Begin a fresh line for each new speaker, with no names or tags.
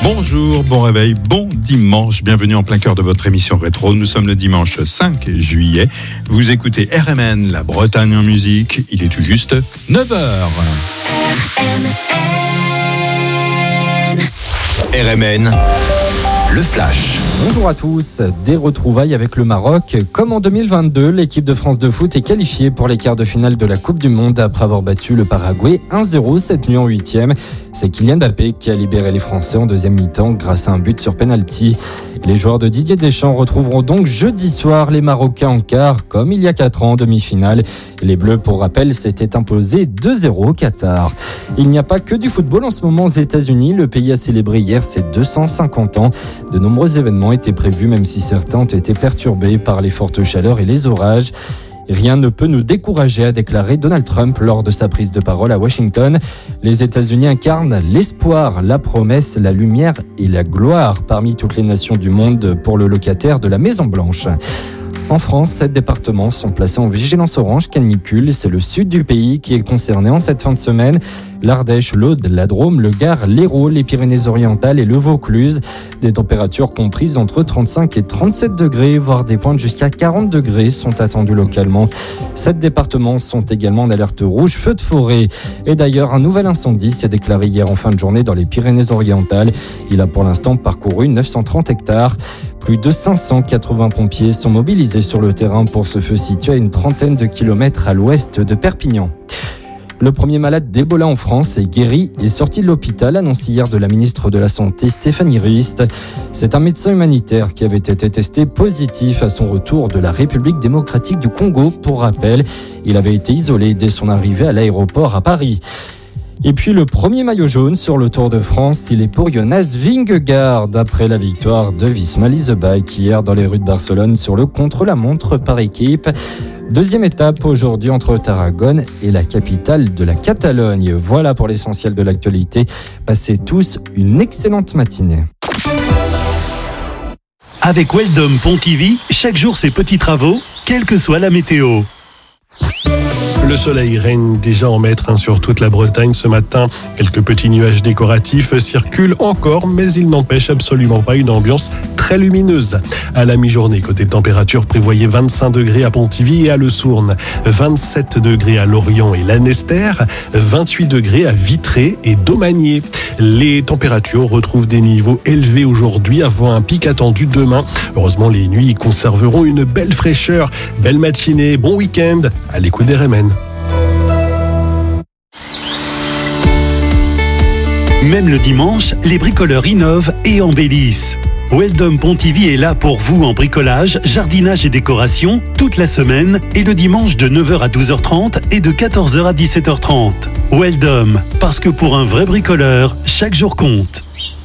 Bonjour, bon réveil, bon dimanche, bienvenue en plein cœur de votre émission rétro. Nous sommes le dimanche 5 juillet. Vous écoutez RMN, la Bretagne en musique. Il est tout juste 9h.
RMN, le flash.
Bonjour à tous. Des retrouvailles avec le Maroc. Comme en 2022, l'équipe de France de foot est qualifiée pour les quarts de finale de la Coupe du Monde après avoir battu le Paraguay 1-0 cette nuit en 8e. C'est Kylian Mbappé qui a libéré les Français en deuxième mi-temps grâce à un but sur penalty. Les joueurs de Didier Deschamps retrouveront donc jeudi soir les Marocains en quart, comme il y a 4 ans en demi-finale. Les Bleus, pour rappel, s'étaient imposés 2-0 au Qatar. Il n'y a pas que du football en ce moment aux États-Unis. Le pays a célébré hier ses 250 ans. De nombreux événements étaient prévus, même si certains ont été perturbés par les fortes chaleurs et les orages. Rien ne peut nous décourager, a déclaré Donald Trump lors de sa prise de parole à Washington. Les États-Unis incarnent l'espoir, la promesse, la lumière et la gloire parmi toutes les nations du monde pour le locataire de la Maison-Blanche. En France, 7 départements sont placés en vigilance orange canicule. C'est le sud du pays qui est concerné en cette fin de semaine. L'Ardèche, l'Aude, la Drôme, le Gard, l'Hérault, les Pyrénées-Orientales et le Vaucluse. Des températures comprises entre 35 et 37 degrés, voire des pointes jusqu'à 40 degrés sont attendues localement. 7 départements sont également en alerte rouge, feu de forêt. Et d'ailleurs, un nouvel incendie s'est déclaré hier en fin de journée dans les Pyrénées-Orientales. Il a pour l'instant parcouru 930 hectares. Plus de 580 pompiers sont mobilisés sur le terrain pour ce feu situé à une trentaine de kilomètres à l'ouest de Perpignan. Le premier malade d'Ebola en France est guéri et sorti de l'hôpital, annonce hier de la ministre de la Santé Stéphanie Rist. C'est un médecin humanitaire qui avait été testé positif à son retour de la République démocratique du Congo. Pour rappel, il avait été isolé dès son arrivée à l'aéroport à Paris. Et puis le premier maillot jaune sur le Tour de France, il est pour Jonas Vingegaard après la victoire de Visma Leasebike hier dans les rues de Barcelone sur le contre-la-montre par équipe. Deuxième étape aujourd'hui entre Tarragone et la capitale de la Catalogne. Voilà pour l'essentiel de l'actualité. Passez tous une excellente matinée.
Avec Weldom Pontivy, chaque jour ses petits travaux, quelle que soit la météo. Le soleil règne déjà en maître sur toute la Bretagne ce matin. Quelques petits nuages décoratifs circulent encore, mais ils n'empêchent absolument pas une ambiance très lumineuse. À la mi-journée, côté température, prévoyez 25 degrés à Pontivy et à Le Sourn, 27 degrés à Lorient et Lanester, 28 degrés à Vitré et Domanier. Les températures retrouvent des niveaux élevés aujourd'hui avant un pic attendu demain. Heureusement, les nuits conserveront une belle fraîcheur. Belle matinée, bon week-end à l'écoute des RMN. Même le dimanche, les bricoleurs innovent et embellissent. Weldom Pontivy est là pour vous en bricolage, jardinage et décoration toute la semaine et le dimanche de 9h à 12h30 et de 14h à 17h30. Weldom, parce que pour un vrai bricoleur, chaque jour compte.